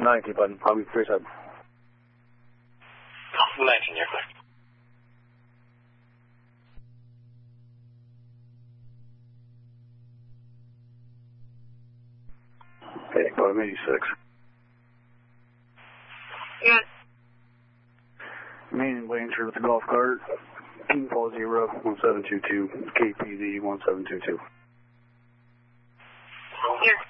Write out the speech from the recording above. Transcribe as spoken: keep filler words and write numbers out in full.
ninety, button. Probably three seven. nineteen, you're clear. Okay, bottom eighty-six. Yes. Main Blanchard with the golf cart. King Paul Zero, one seven two two. K P Z one seven two two. Yes.